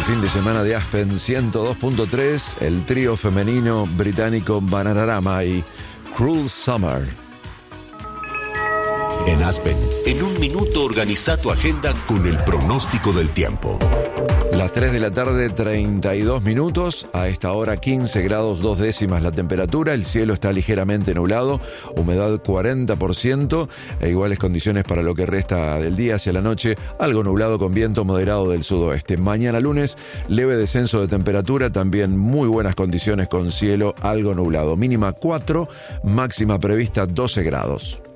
fin de semana de Aspen 102.3, el trío femenino británico Bananarama y Cruel Summer. En Aspen, en un minuto organiza tu agenda con el pronóstico del tiempo. Las 3 de la tarde, 32 minutos. A esta hora 15 grados 2 décimas la temperatura. El cielo está ligeramente nublado. Humedad 40%. E iguales condiciones para lo que resta del día hacia la noche. Algo nublado con viento moderado del sudoeste. Mañana lunes, leve descenso de temperatura. También muy buenas condiciones con cielo algo nublado. Mínima 4, máxima prevista 12 grados.